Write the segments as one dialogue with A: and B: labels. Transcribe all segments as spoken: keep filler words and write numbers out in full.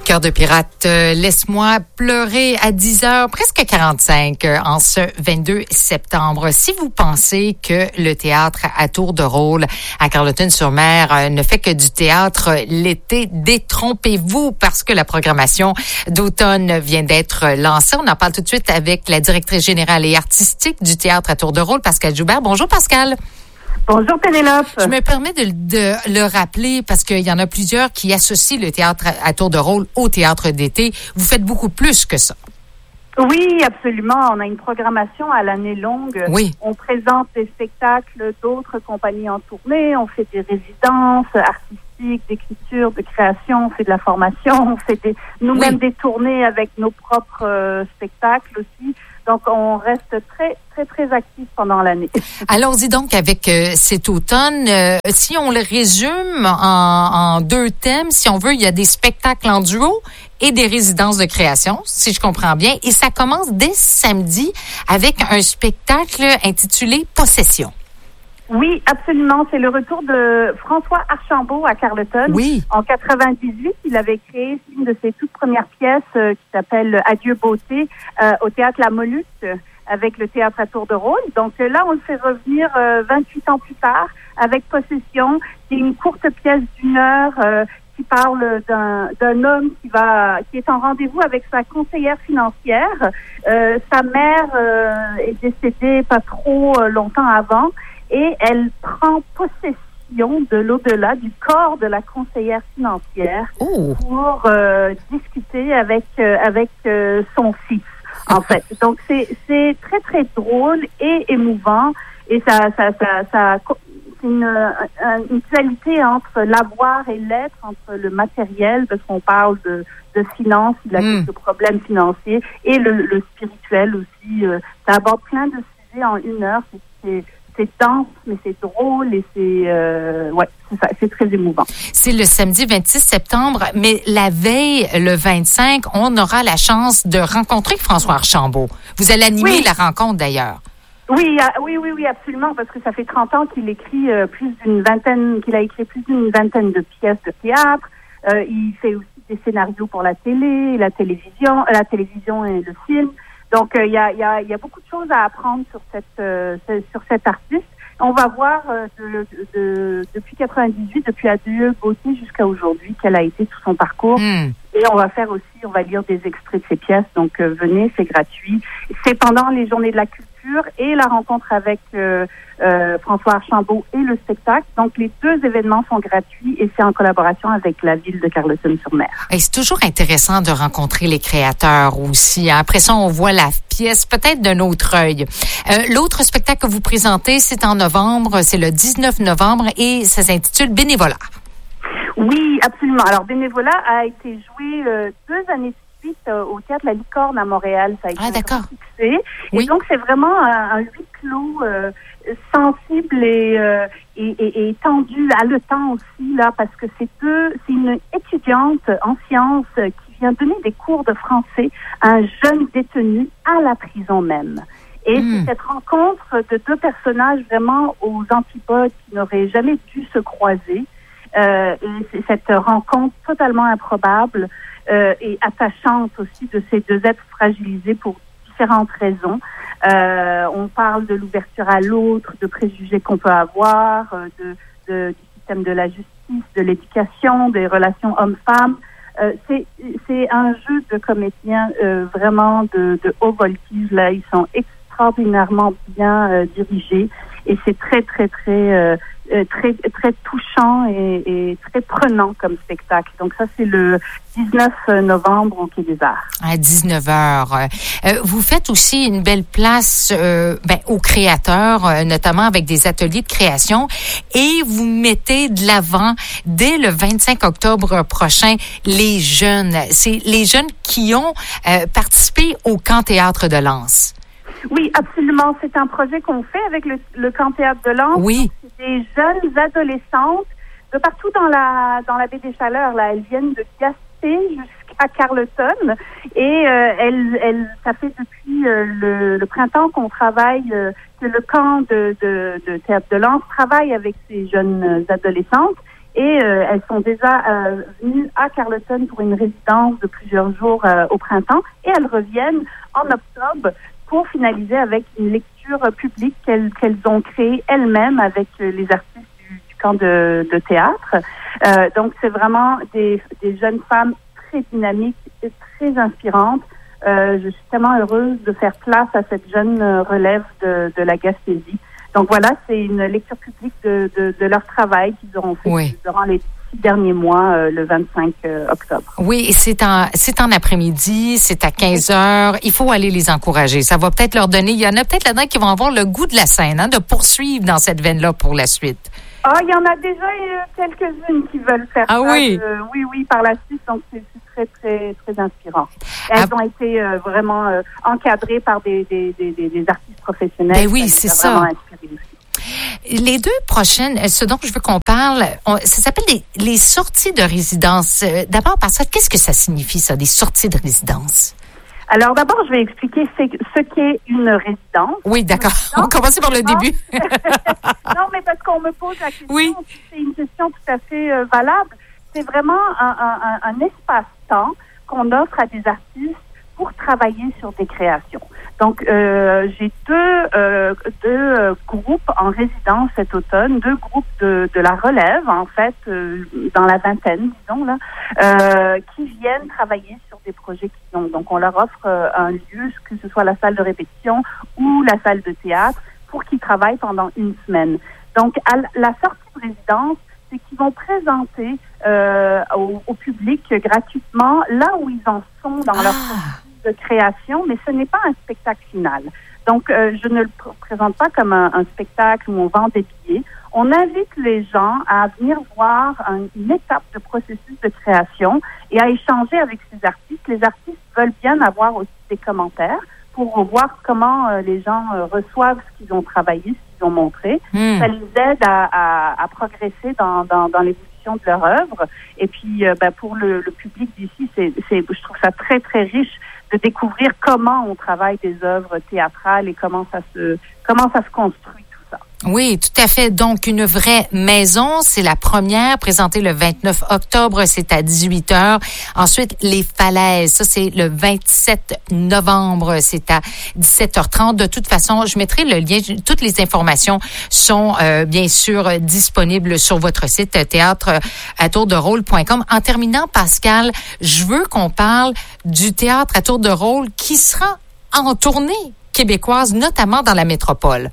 A: Cœur de pirate, euh, laisse-moi pleurer à dix heures, presque quarante-cinq, euh, en ce vingt-deux septembre. Si vous pensez que le théâtre à tour de rôle à Carleton-sur-Mer euh, ne fait que du théâtre l'été, détrompez-vous parce que la programmation d'automne vient d'être lancée. On en parle tout de suite avec la directrice générale et artistique du théâtre à tour de rôle, Pascale Joubert. Bonjour Pascale.
B: Bonjour Pénélope.
A: Je me permets de, de le rappeler parce qu'il y en a plusieurs qui associent le théâtre à, à tour de rôle au théâtre d'été. Vous faites beaucoup plus que ça.
B: Oui, absolument. On a une programmation à l'année longue.
A: Oui.
B: On présente des spectacles d'autres compagnies en tournée. On fait des résidences artistiques, d'écriture, de création. On fait de la formation. On fait des, nous-mêmes oui. des tournées avec nos propres euh, spectacles aussi. Donc, on reste très, très, très actifs pendant l'année.
A: Allons-y donc avec euh, cet automne. Euh, si on le résume en, en deux thèmes, si on veut, il y a des spectacles en duo et des résidences de création, si je comprends bien. Et ça commence dès samedi avec un spectacle intitulé Possession.
B: Oui, absolument. C'est le retour de François Archambault à Carleton.
A: Oui.
B: En quatre-vingt-dix-huit, il avait créé une de ses toutes premières pièces euh, qui s'appelle Adieu beauté euh, au théâtre La Molute avec le théâtre à tour de rôle. Donc euh, là, on le fait revenir euh, vingt-huit ans plus tard avec Possession, qui est une courte pièce d'une heure euh, qui parle d'un, d'un homme qui va qui est en rendez-vous avec sa conseillère financière. Euh, sa mère euh, est décédée pas trop euh, longtemps avant. Et elle prend possession de l'au-delà, du corps de la conseillère financière
A: oh.
B: pour euh, discuter avec euh, avec euh, son fils, en fait. Donc, c'est c'est très, très drôle et émouvant. Et ça, ça, ça, ça c'est une, une dualité entre l'avoir et l'être, entre le matériel, parce qu'on parle de, de finances, de, la, mm. de problèmes financiers, et le, le spirituel aussi. Euh, ça aborde plein de sujets en une heure. C'est, c'est C'est dense, mais c'est drôle et c'est euh, ouais, c'est ça, c'est très émouvant.
A: C'est le samedi vingt-six septembre, mais la veille, le vingt-cinq, on aura la chance de rencontrer François Archambault. Vous allez animer
B: oui.
A: la rencontre d'ailleurs.
B: Oui, euh, oui, oui, oui, absolument, parce que ça fait trente ans qu'il écrit euh, plus d'une vingtaine, qu'il a écrit plus d'une vingtaine de pièces de théâtre. Euh, il fait aussi des scénarios pour la télé, la télévision, la télévision et le film. Donc, il euh, y, a, y, a, y a beaucoup de choses à apprendre sur cette euh, sur cet artiste. On va voir euh, de, de, de, depuis quatre-vingt-dix-huit, depuis Adieu beauté jusqu'à aujourd'hui, quel a été tout son parcours. Mm. Et on va faire aussi, on va lire des extraits de ses pièces. Donc, euh, venez, c'est gratuit. C'est pendant les Journées de la culture et la rencontre avec euh, euh, François Archambault et le spectacle. Donc, les deux événements sont gratuits et c'est en collaboration avec la ville de Carleton-sur-Mer.
A: Et c'est toujours intéressant de rencontrer les créateurs aussi. Après ça, on voit la pièce peut-être d'un autre œil. Euh, l'autre spectacle que vous présentez, c'est en novembre, c'est le dix-neuf novembre et ça s'intitule Bénévolat.
B: Oui, absolument. Alors, Bénévolat a été joué euh, deux années de suite euh, au Théâtre La Licorne à Montréal. Ça a été
A: ah, d'accord.
B: un succès.
A: Oui.
B: Et donc, c'est vraiment un, un huis clos euh, sensible et, euh, et, et, et tendu, haletant aussi, là, parce que c'est deux, c'est une étudiante en sciences euh, qui vient donner des cours de français à un jeune détenu à la prison même. Et mmh. c'est cette rencontre de deux personnages vraiment aux antipodes qui n'auraient jamais dû se croiser. Euh, et c'est cette rencontre totalement improbable euh, et attachante aussi de ces deux êtres fragilisés pour différentes raisons. Euh, on parle de l'ouverture à l'autre, de préjugés qu'on peut avoir, de, de, du système de la justice, de l'éducation, des relations hommes-femmes. Euh, c'est, c'est un jeu de comédiens euh, vraiment de, de haut voltige. Là, ils sont extraordinairement bien euh, dirigés et c'est très, très, très... Euh, Euh, très très touchant et, et très prenant comme spectacle. Donc ça, c'est le dix-neuf novembre au Quai des Arts.
A: À dix-neuf heures. Euh, vous faites aussi une belle place euh, ben, aux créateurs, euh, notamment avec des ateliers de création, et vous mettez de l'avant, dès le vingt-cinq octobre prochain, les jeunes. C'est les jeunes qui ont euh, participé au Camp Théâtre de Lens.
B: Oui, absolument. C'est un projet qu'on fait avec le, le Camp Théâtre de Lens.
A: Oui.
B: C'est des jeunes adolescentes de partout dans la dans la baie des Chaleurs. Là, elles viennent de Gaspé jusqu'à Carleton et euh, elles, elles, ça fait depuis euh, le, le printemps qu'on travaille, euh, que le camp de, de, de Théâtre de Lens travaille avec ces jeunes adolescentes. et euh, elles sont déjà euh, venues à Carleton pour une résidence de plusieurs jours euh, au printemps et elles reviennent en octobre pour finaliser avec une lecture publique qu'elles, qu'elles ont créée elles-mêmes avec euh, les artistes du, du camp de, de théâtre. Euh, donc c'est vraiment des, des jeunes femmes très dynamiques et très inspirantes. Euh, je suis tellement heureuse de faire place à cette jeune relève de, de la Gaspésie. Donc voilà, c'est une lecture publique de, de, de leur travail qu'ils auront fait oui. durant les six derniers mois, euh, le vingt-cinq octobre.
A: Oui, et c'est en, c'est en après-midi, c'est à quinze heures. Il faut aller les encourager. Ça va peut-être leur donner, il y en a peut-être là-dedans qui vont avoir le goût de la scène, hein, de poursuivre dans cette veine-là pour la suite.
B: Ah, il y en a déjà euh, quelques-unes qui veulent faire
A: ah,
B: ça.
A: Oui.
B: Euh, oui, oui, par la suite. Donc, c'est, c'est très, très, très inspirant. Elles ah. ont été euh, vraiment euh, encadrées par des, des, des, des artistes professionnels.
A: Ben oui, c'est ça. Les deux prochaines, ce dont je veux qu'on parle, on, ça s'appelle les, les sorties de résidence. D'abord, par ça, qu'est-ce que ça signifie, ça, des sorties de résidence?
B: Alors, d'abord, je vais expliquer ce qu'est une résidence.
A: Oui, d'accord. On va commencer par le début.
B: Non, mais parce qu'on me pose la question,
A: oui.
B: C'est une question tout à fait euh, valable. C'est vraiment un, un, un espace-temps qu'on offre à des artistes pour travailler sur des créations. Donc, euh, j'ai deux, euh, deux euh, groupes en résidence cet automne, deux groupes de, de la relève, en fait, euh, dans la vingtaine, disons, là, euh, qui viennent travailler sur des projets qu'ils ont. Donc, on leur offre euh, un lieu, que ce soit la salle de répétition ou la salle de théâtre, pour qu'ils travaillent pendant une semaine. Donc, à la sortie de résidence, c'est qu'ils vont présenter euh, au, au public gratuitement là où ils en sont dans ah. leur processus de création, mais ce n'est pas un spectacle final. Donc, euh, je ne le pr- présente pas comme un, un spectacle où on vend des billets. On invite les gens à venir voir un, une étape de processus de création et à échanger avec ces artistes. Les artistes veulent bien avoir aussi des commentaires pour voir comment euh, les gens euh, reçoivent ce qu'ils ont travaillé, ce qu'ils ont montré. Mmh. Ça les aide à, à, à progresser dans, dans, dans l'évolution de leur œuvre. Et puis, euh, ben, pour le, le public d'ici, c'est, c'est, je trouve ça très, très riche de découvrir comment on travaille des œuvres théâtrales et comment ça se, comment ça se construit.
A: Oui, tout à fait. Donc, une vraie maison, c'est la première, présentée le vingt-neuf octobre, c'est à dix-huit heures. Ensuite, Les Falaises, ça, c'est le vingt-sept novembre, c'est à dix-sept heures trente. De toute façon, je mettrai le lien, toutes les informations sont euh, bien sûr disponibles sur votre site théâtre à tour de rôle point com. En terminant, Pascal, je veux qu'on parle du théâtre à tour de rôle qui sera en tournée québécoise, notamment dans la métropole.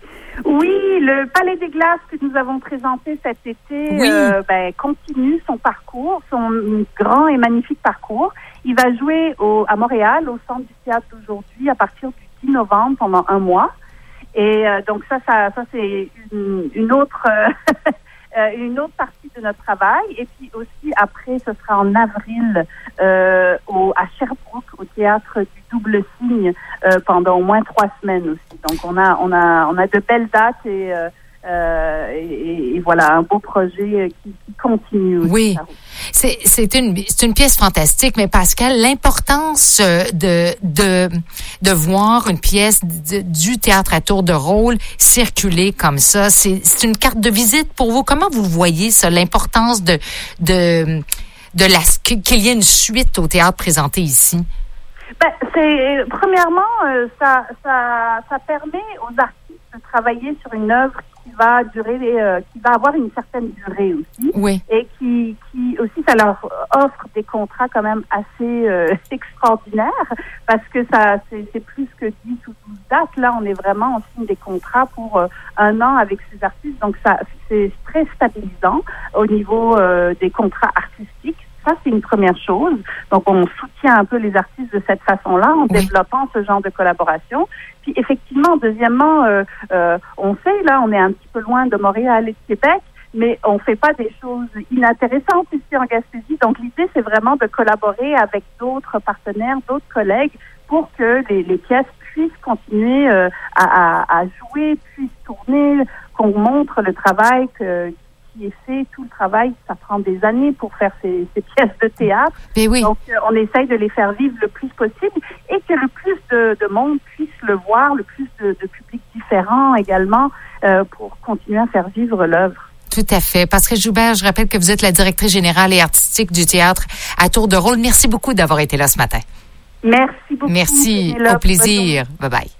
B: Oui, le Palais des Glaces que nous avons présenté cet été oui. euh, ben, continue son parcours, son grand et magnifique parcours. Il va jouer au, à Montréal, au Centre du théâtre d'aujourd'hui, à partir du dix novembre pendant un mois. Et euh, donc ça, ça, ça c'est une, une autre euh, une autre partie de notre travail. Et puis aussi après, ce sera en avril euh, au, à Sherbrooke, au théâtre du Double Cygne, euh, pendant au moins trois semaines aussi. Donc on a on a on a de belles dates et euh, euh, et, et voilà un beau projet qui, qui continue aussi.
A: Oui, c'est c'est une c'est une pièce fantastique. Mais Pascal, l'importance de de de voir une pièce de, du théâtre à tour de rôle circuler comme ça, c'est c'est une carte de visite pour vous. Comment vous voyez ça, l'importance de de de la qu'il y ait une suite au théâtre présenté ici?
B: Ben, c'est premièrement euh, ça ça ça permet aux artistes de travailler sur une œuvre qui va durer euh, qui va avoir une certaine durée aussi
A: oui.
B: et qui qui aussi ça leur offre des contrats quand même assez euh, extraordinaires parce que ça c'est c'est plus que dix ou douze dates. Là on est vraiment en signe des contrats pour euh, un an avec ces artistes, donc ça c'est très stabilisant au niveau euh, des contrats artistiques. Ça, c'est une première chose. Donc, on soutient un peu les artistes de cette façon-là en oui. développant ce genre de collaboration. Puis, effectivement, deuxièmement, euh, euh, on sait, là, on est un petit peu loin de Montréal et de Québec, mais on fait pas des choses inintéressantes ici en Gaspésie. Donc, l'idée, c'est vraiment de collaborer avec d'autres partenaires, d'autres collègues pour que les, les pièces puissent continuer euh, à, à, à jouer, puissent tourner, qu'on montre le travail que est fait, tout le travail, ça prend des années pour faire ces, ces pièces de théâtre.
A: Mais oui.
B: Donc, euh, on essaye de les faire vivre le plus possible et que le plus de, de monde puisse le voir, le plus de, de publics différents également, euh, pour continuer à faire vivre l'œuvre.
A: tout à fait. Passerelle Joubert, je rappelle que vous êtes la directrice générale et artistique du théâtre à Tour de Rôle. Merci beaucoup d'avoir été là ce matin.
B: Merci beaucoup.
A: Merci. Au plaisir. Bye bye.